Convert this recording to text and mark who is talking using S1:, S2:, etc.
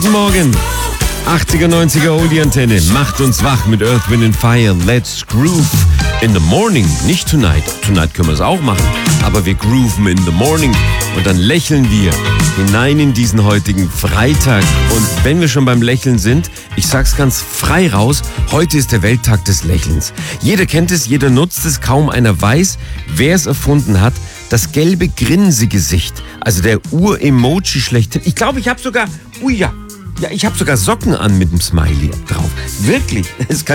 S1: Guten Morgen. 80er, 90er Oldie-Antenne macht uns wach mit Earth, Wind & Fire. Let's groove in the morning. Nicht tonight. Tonight können wir es auch machen. Aber wir grooven in the morning. Und dann lächeln wir hinein in diesen heutigen Freitag. Und wenn wir schon beim Lächeln sind, ich sag's ganz frei raus, heute ist der Welttag des Lächelns. Jeder kennt es, jeder nutzt es, kaum einer weiß, wer es erfunden hat. Das gelbe Grinsegesicht, also der Ur-Emoji schlechthin. Ich glaube, ich habe sogar, ich habe sogar Socken an mit dem Smiley drauf. Wirklich.